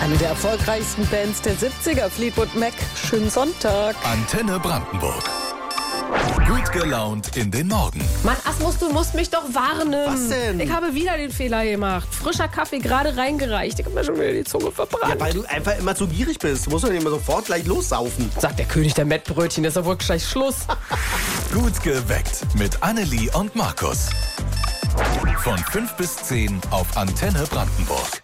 Eine der erfolgreichsten Bands der 70er, Fleetwood Mac. Schönen Sonntag. Antenne Brandenburg. Gut gelaunt in den Morgen. Mann, Asmus, du musst mich doch warnen. Was denn? Ich habe wieder den Fehler gemacht. Frischer Kaffee gerade reingereicht. Ich habe mir schon wieder die Zunge verbrannt. Ja, weil du einfach immer zu gierig bist. Du musst doch nicht immer sofort gleich lossaufen. Sagt der König der Mettbrötchen, ist doch wohl gleich Schluss. Gut geweckt mit Annelie und Markus. Von 5 bis 10 auf Antenne Brandenburg.